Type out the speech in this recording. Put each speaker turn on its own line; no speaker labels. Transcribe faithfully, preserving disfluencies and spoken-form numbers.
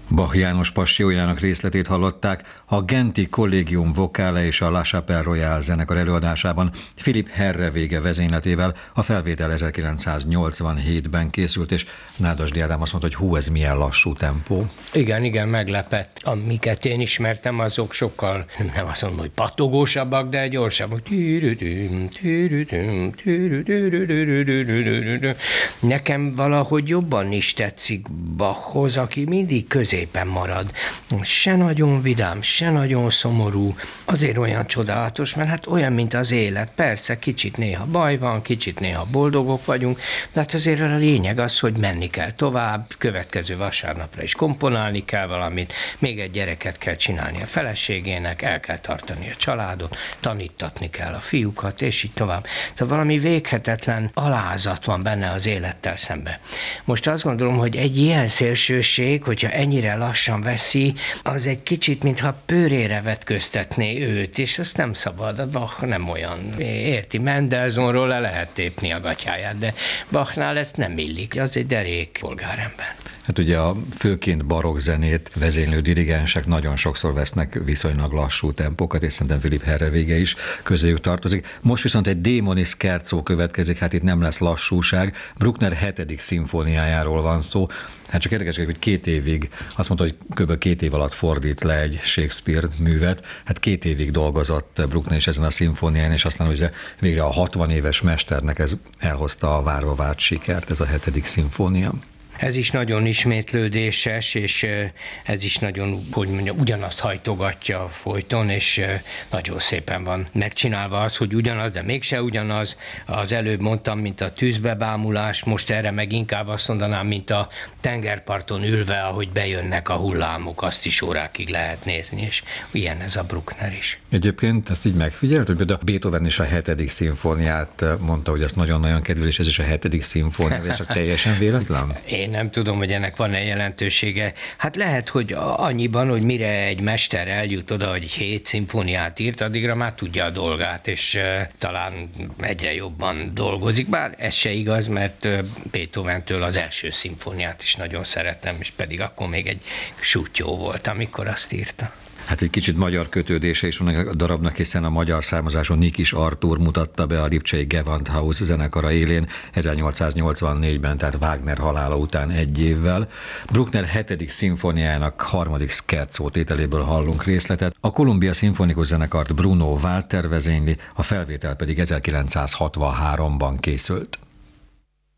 Bach János Passiójának részletét hallották a Genti Collegium Vocale és a La Chapelle Royale zenekar előadásában Philippe Herrewege vezényletével. A felvétel ezerkilencszáznyolcvanhétben készült, és Nádasdy Ádám azt mondta, hogy hú, ez milyen lassú tempó.
Igen, igen, meglepett. Amiket én ismertem, azok sokkal, nem azt mondom, hogy patogósabbak, de gyorsabbak. Nekem valahogy jobban is tetszik Bachhoz, aki mindig középen marad. Se nagyon vidám, se nagyon szomorú. Azért olyan csodálatos, mert hát olyan, mint az élet. Persze, kicsit néha baj van, kicsit néha boldogok vagyunk, de hát azért a lényeg az, hogy menni kell tovább, következő vasárnapra is komponálni kell valamit, még egy gyereket kell csinálni a feleségének, el kell tartani a családot, tanítatni kell a fiúkat, és így tovább. Tehát valami véghetetlen alázat van benne az élettel szembe. Most azt gondolom, hogy egy ilyen szélsőség, hogyha ennyire lassan veszi, az egy kicsit, mintha pőrére vetköztetné őt, és ezt nem szabad, a Bach nem olyan. Érti, Mendelssohnról le lehet tépni a gatyáját, de Bachnál ezt nem illik, az egy derék polgárember.
Hát ugye a főként barokk zenét vezénylő dirigensek nagyon sokszor vesznek viszonylag lassú tempókat, és szerintem Philippe Herrewege is közéjük tartozik. Most viszont egy Démoni Scherzo következik, hát itt nem lesz lassúság. Bruckner hetedik szimfóniájáról van szó. Hát csak érdekes, hogy két évig, azt mondta, hogy kb. két év alatt fordít le egy Shakespeare művet. Hát két évig dolgozott Bruckner is ezen a szimfónián, és aztán ugye végre a hatvan éves mesternek ez elhozta a várva várt sikert, ez a hetedik szimfónia.
Ez is nagyon ismétlődéses, és ez is nagyon, hogy mondjam, ugyanazt hajtogatja folyton, és nagyon szépen van megcsinálva az, hogy ugyanaz, de mégse ugyanaz. Az előbb mondtam, mint a tűzbebámulás, most erre meg inkább azt mondanám, mint a tengerparton ülve, ahogy bejönnek a hullámok, azt is órákig lehet nézni, és ilyen ez a Bruckner is.
Egyébként ezt így megfigyelt, hogy például Beethoven is a hetedik szimfóniát mondta, hogy ezt nagyon-nagyon kedvel, és ez is a hetedik szimfónia, és csak teljesen véletlen?
Én nem tudom, hogy ennek van-e jelentősége. Hát lehet, hogy annyiban, hogy mire egy mester eljut oda, hogy hét szimfóniát írt, addigra már tudja a dolgát, és uh, talán egyre jobban dolgozik, bár ez se igaz, mert uh, Beethoventől az első szimfóniát is nagyon szeretem, és pedig akkor még egy sutyó volt, amikor azt írta.
Hát egy kicsit magyar kötődése is van a darabnak, hiszen a magyar származású Nikis Artúr mutatta be a lipcsei Gewandhaus zenekara élén ezernyolcszáznyolcvannégyben, tehát Wagner halála után egy évvel. Bruckner hetedik szimfóniájának harmadik Scherzo tételéből hallunk részletet. A Columbia Szimfonikus Zenekart Bruno Walter vezényli, a felvétel pedig ezerkilencszázhatvanháromban készült.